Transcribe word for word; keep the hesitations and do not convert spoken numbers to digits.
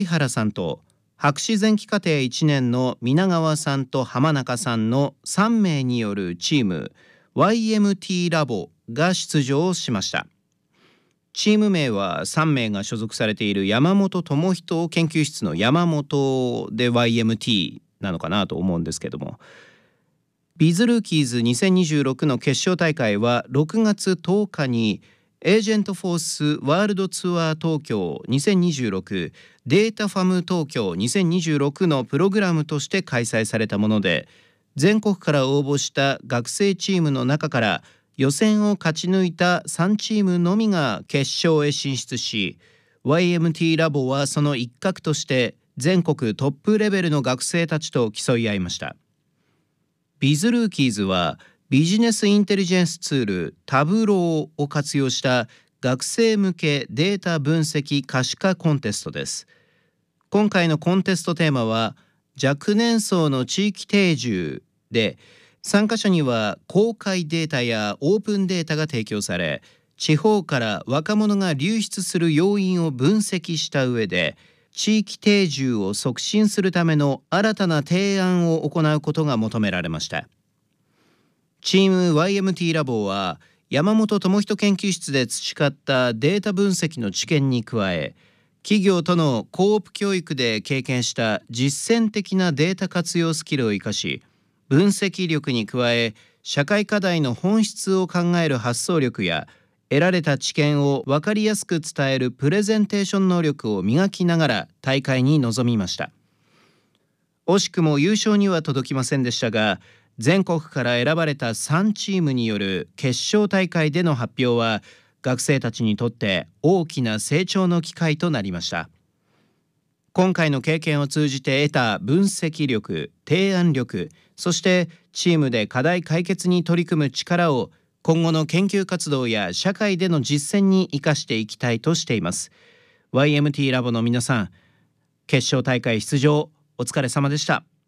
原さんと博士前期課程いちねんの皆川さんと浜中さんのさんめいによるチーム ワイエムティー ラボが出場しました。チーム名はさんめいが所属されている山本智人研究室の山本で ワイエムティー なのかなと思うんですけども、ビズルーキーズにせんにじゅうろくの決勝大会はろくがつとおかにエージェントフォースワールドツアー東京にせんにじゅうろくデータファム東京にせんにじゅうろくのプログラムとして開催されたもので、全国から応募した学生チームの中から予選を勝ち抜いたさんチームのみが決勝へ進出し、 ワイエムティー ラボはその一角として全国トップレベルの学生たちと競い合いました。ビズルーキーズはビジネスインテリジェンスツールタブローを活用した学生向けデータ分析可視化コンテストです。今回のコンテストテーマは若年層の地域定住で、参加者には公開データやオープンデータが提供され、地方から若者が流出する要因を分析した上で地域定住を促進するための新たな提案を行うことが求められました。チーム ワイエムティー ラボは山本智人研究室で培ったデータ分析の知見に加え、企業とのコープ教育で経験した実践的なデータ活用スキルを生かし、分析力に加え社会課題の本質を考える発想力や得られた知見を分かりやすく伝えるプレゼンテーション能力を磨きながら大会に臨みました。惜しくも優勝には届きませんでしたが、全国から選ばれたさんチームによる決勝大会での発表は学生たちにとって大きな成長の機会となりました。今回の経験を通じて得た分析力、提案力、そしてチームで課題解決に取り組む力を今後の研究活動や社会での実践に生かしていきたいとしています。 ワイエムティー ラボの皆さん、決勝大会出場お疲れ様でした。